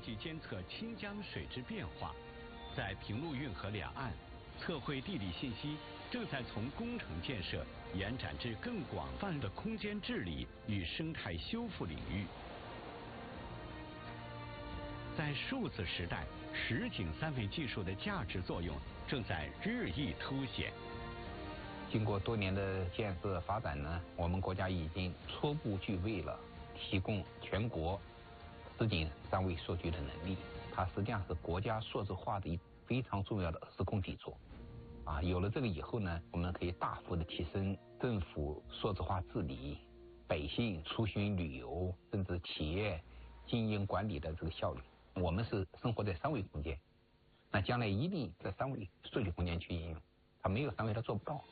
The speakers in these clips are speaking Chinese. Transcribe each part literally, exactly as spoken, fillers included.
即监测清江水质变化。在平陆运河两岸，测绘地理信息正在从工程建设延展至更广泛的空间治理与生态修复领域。在数字时代，实景三维技术的价值作用正在日益凸显。 经过多年的建设发展呢，我们国家已经初步具备了提供全国实景三维数据的能力。它实际上是国家数字化的一非常重要的时空底座。啊，有了这个以后呢，我们可以大幅的提升政府数字化治理、百姓出行旅游，甚至企业经营管理的这个效率。我们是生活在三维空间，那将来一定在三维数据空间去应用，它没有三维它做不到。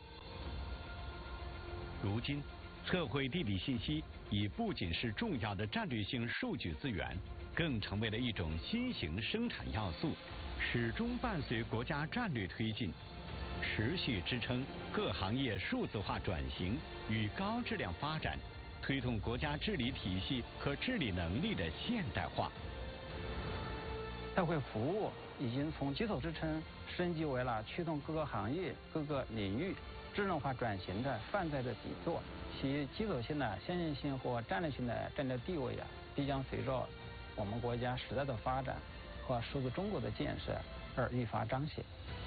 如今，测绘地理信息已不仅是重要的战略性数据资源，更成为了一种新型生产要素，始终伴随国家战略推进，持续支撑各行业数字化转型与高质量发展，推动国家治理体系和治理能力的现代化。 测绘服务已经从基础支撑升级为了驱动各个行业、各个领域智能化转型的泛在的底座，其基础性的先进性或战略性的战略地位啊，必将随着我们国家时代的发展和数字中国的建设而愈发彰显。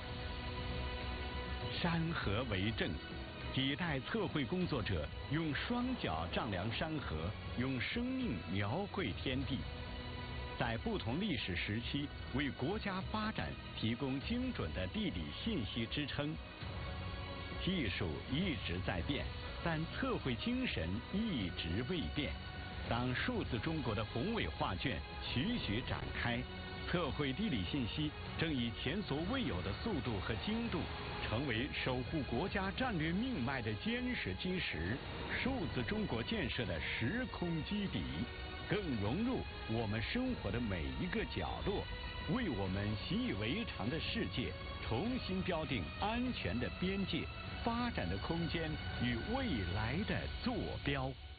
山河为证，几代测绘工作者用双脚丈量山河，用生命描绘天地，在不同历史时期为国家发展提供精准的地理信息支撑。技术一直在变，但测绘精神一直未变。当数字中国的宏伟画卷徐徐展开，测绘地理信息正以前所未有的速度和精度，成为守护国家战略命脉的坚实基石，数字中国建设的时空基底，更融入我们生活的每一个角落，为我们习以为常的世界重新标定安全的边界、发展的空间与未来的坐标。